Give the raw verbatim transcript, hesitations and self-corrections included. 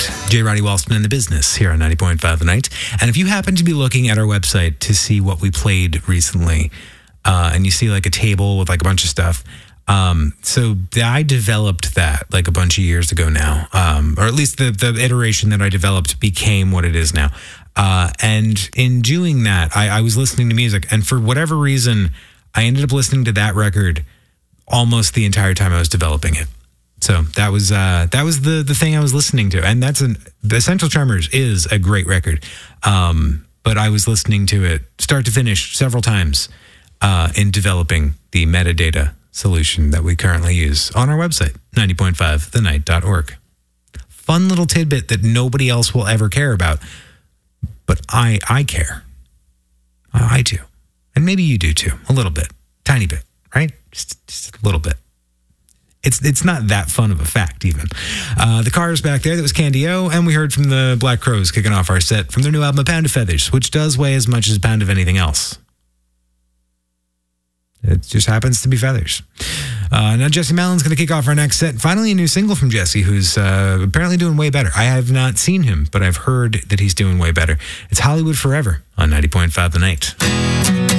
that. J. Roddy Walston in the business here on ninety point five The Night. And if you happen to be looking at our website to see what we played recently, uh, and you see like a table with like a bunch of stuff, um, so I developed that like a bunch of years ago now, um, or at least the, the iteration that I developed became what it is now. Uh, and in doing that, I, I was listening to music, and for whatever reason, I ended up listening to that record almost the entire time I was developing it. So that was uh, that was the the thing I was listening to, and that's an the Essential Tremors is a great record, um, but I was listening to it start to finish several times uh, in developing the metadata solution that we currently use on our website, ninety point five the night dot org. Fun little tidbit that nobody else will ever care about, but I I care. I do, and maybe you do too, a little bit, tiny bit, right? Just just a little bit. It's it's not that fun of a fact, even. Uh, the Cars back there, that was Candy O, and we heard from the Black Crowes kicking off our set from their new album, A Pound of Feathers, which does weigh as much as a pound of anything else. It just happens to be feathers. Uh, now Jesse Mallon's going to kick off our next set. Finally, a new single from Jesse, who's uh, apparently doing way better. I have not seen him, but I've heard that he's doing way better. It's Hollywood Forever on ninety point five The Night.